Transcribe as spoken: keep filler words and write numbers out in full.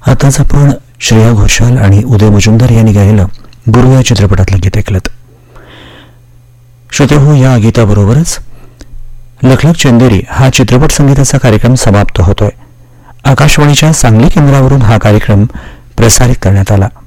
आताच आपण श्रेया घोषाल आणि उदय मुजुमदार यांनी गायलेलं गुरु या चित्रपटातलं गीत ऐकलं. श्रोतेहो, या गीताबरोबरच लखलख चंदेरी हा चित्रपट संगीताचा कार्यक्रम समाप्त होतोय. आकाशवाणीच्या सांगली केंद्रावरून हा कार्यक्रम प्रसारित करण्यात आला.